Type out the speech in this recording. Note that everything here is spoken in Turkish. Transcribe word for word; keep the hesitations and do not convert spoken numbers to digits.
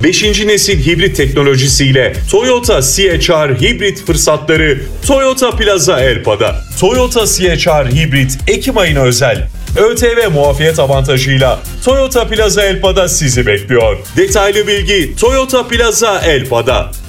beşinci nesil hibrit teknolojisiyle Toyota C H R hibrit fırsatları Toyota Plaza Elpa'da. Toyota C H R hibrit Ekim ayına özel ÖTV muafiyet avantajıyla Toyota Plaza Elpa'da sizi bekliyor. Detaylı bilgi Toyota Plaza Elpa'da.